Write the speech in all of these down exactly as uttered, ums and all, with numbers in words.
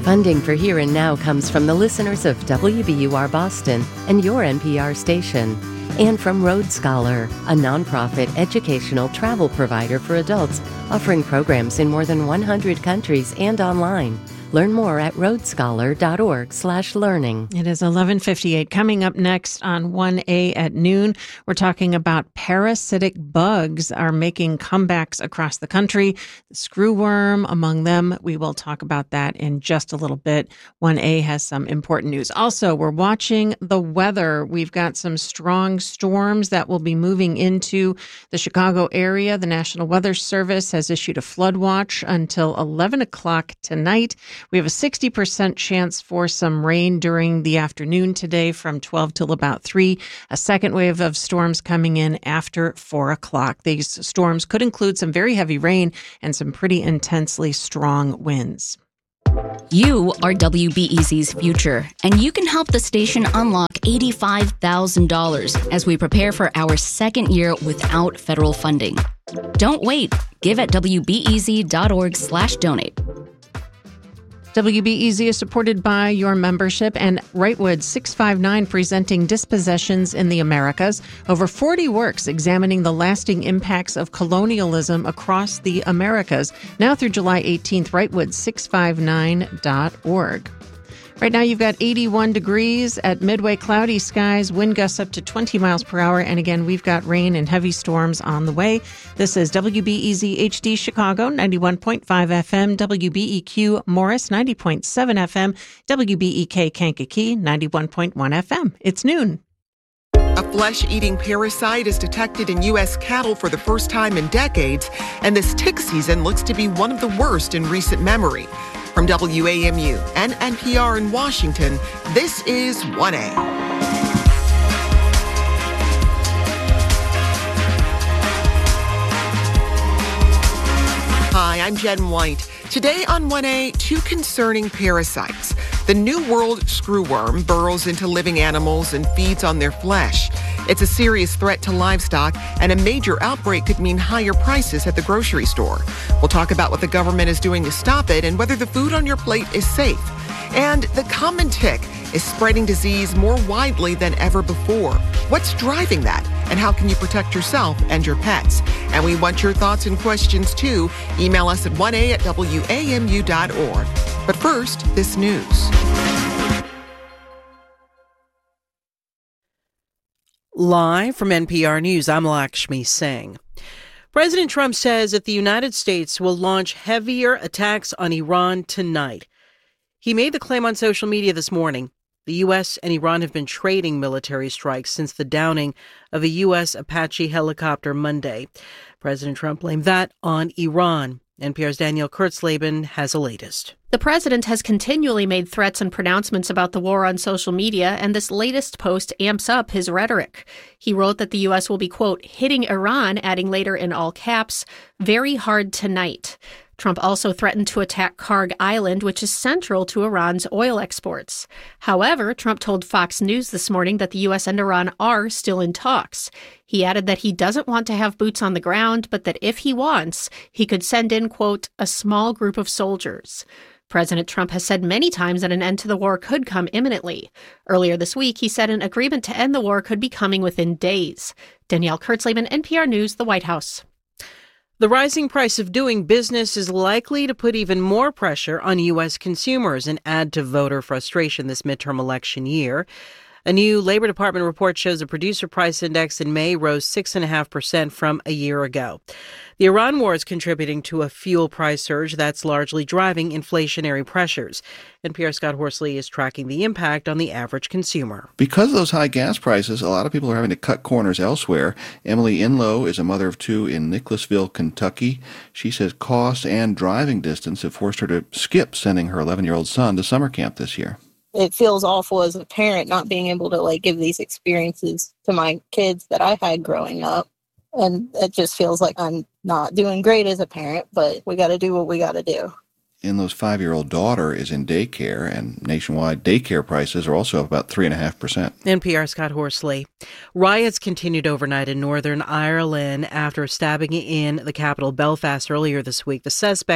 Funding for Here and Now comes from the listeners of W B U R Boston and your N P R station, and from Road Scholar, a nonprofit educational travel provider for adults offering programs in more than one hundred countries and online. Learn more at roadscholar.org slash learning. It is eleven fifty-eight. Coming up next on one A at noon, we're talking about parasitic bugs are making comebacks across the country. The screwworm among them. We will talk about that in just a little bit. one A has some important news. Also, we're watching the weather. We've got some strong storms that will be moving into the Chicago area. The National Weather Service has issued a flood watch until eleven o'clock tonight. We have a sixty percent chance for some rain during the afternoon today from twelve till about three. A second wave of storms coming in after four o'clock. These storms could include some very heavy rain and some pretty intensely strong winds. You are W B E Z's future, and you can help the station unlock eighty-five thousand dollars as we prepare for our second year without federal funding. Don't wait. Give at wbez.org slash donate. W B E Z is supported by your membership and Rightwood six five nine, presenting Dispossessions in the Americas. Over forty works examining the lasting impacts of colonialism across the Americas. Now through July eighteenth, rightwood six five nine dot org. Right now you've got eighty-one degrees at Midway, cloudy skies, wind gusts up to twenty miles per hour. And again, we've got rain and heavy storms on the way. This is W B E Z H D Chicago, ninety-one point five F M, W B E Q Morris, ninety point seven F M, W B E K Kankakee, ninety-one point one F M. It's noon. A flesh-eating parasite is detected in U S cattle for the first time in decades, and this tick season looks to be one of the worst in recent memory. From W A M U and N P R in Washington, this is one A. Hi, I'm Jen White. Today on one A, two concerning parasites. The New World screwworm burrows into living animals and feeds on their flesh. It's a serious threat to livestock, and a major outbreak could mean higher prices at the grocery store. We'll talk about what the government is doing to stop it and whether the food on your plate is safe. And the common tick is spreading disease more widely than ever before. What's driving that? And how can you protect yourself and your pets? And we want your thoughts and questions too. Email us at one A at W A M U dot org. But first, this news. Live from N P R News, I'm Lakshmi Singh. President Trump says that the United States will launch heavier attacks on Iran tonight. He made the claim on social media this morning. The U S and Iran have been trading military strikes since the downing of a U S Apache helicopter Monday. President Trump blamed that on Iran. N P R's Danielle Kurtzleben has the latest. The president has continually made threats and pronouncements about the war on social media, and this latest post amps up his rhetoric. He wrote that the U S will be, quote, hitting Iran, adding later in all caps, very hard tonight. Trump also threatened to attack Karg Island, which is central to Iran's oil exports. However, Trump told Fox News this morning that the U S and Iran are still in talks. He added that he doesn't want to have boots on the ground, but that if he wants, he could send in, quote, a small group of soldiers. President Trump has said many times that an end to the war could come imminently. Earlier this week, he said an agreement to end the war could be coming within days. Danielle Kurtzleben, N P R News, the White House. The rising price of doing business is likely to put even more pressure on U S consumers and add to voter frustration this midterm election year. A new Labor Department report shows the producer price index in May rose six point five percent from a year ago. The Iran war is contributing to a fuel price surge that's largely driving inflationary pressures. N P R's Scott Horsley is tracking the impact on the average consumer. Because of those high gas prices, a lot of people are having to cut corners elsewhere. Emily Inlow is a mother of two in Nicholasville, Kentucky. She says cost and driving distance have forced her to skip sending her eleven-year-old son to summer camp this year. It feels awful as a parent not being able to like give these experiences to my kids that I had growing up. And it just feels like I'm not doing great as a parent, but we got to do what we got to do. Inlow's five-year-old daughter is in daycare, and nationwide daycare prices are also up about three point five percent. N P R's Scott Horsley. Riots continued overnight in Northern Ireland after stabbing in the capital Belfast earlier this week. The suspect,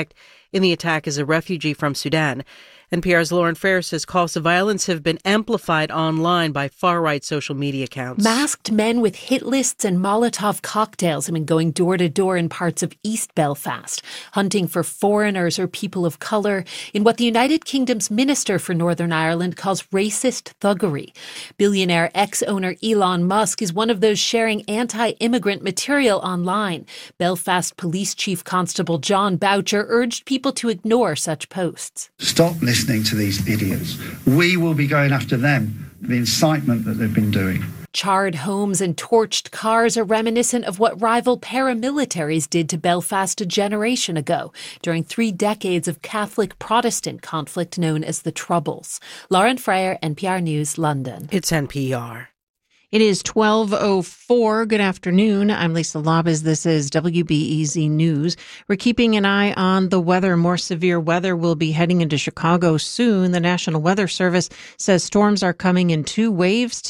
in the attack is a refugee from Sudan. N P R's Lauren Fair says calls to violence have been amplified online by far-right social media accounts. Masked men with hit lists and Molotov cocktails have been going door to door in parts of East Belfast, hunting for foreigners or people of colour in what the United Kingdom's Minister for Northern Ireland calls racist thuggery. Billionaire ex-owner Elon Musk is one of those sharing anti-immigrant material online. Belfast Police Chief Constable John Boucher urged people to ignore such posts. Stop listening to these idiots. We will be going after them for the incitement that they've been doing. Charred homes and torched cars are reminiscent of what rival paramilitaries did to Belfast a generation ago during three decades of Catholic-Protestant conflict known as the Troubles. Lauren Freyer, N P R News, London. It's N P R. It is twelve oh four. Good afternoon. I'm Lisa Labas. This is W B E Z News. We're keeping an eye on the weather. More severe weather will be heading into Chicago soon. The National Weather Service says storms are coming in two waves